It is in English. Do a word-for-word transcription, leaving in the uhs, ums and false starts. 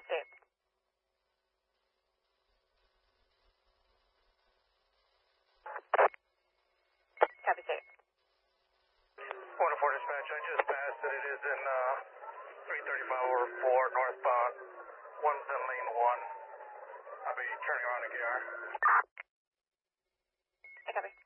two. Copy two. one oh four dispatch, I just passed it. It is in uh, three thirty-five over four northbound. One's in lane one. I'll be turning around to K R. I copy.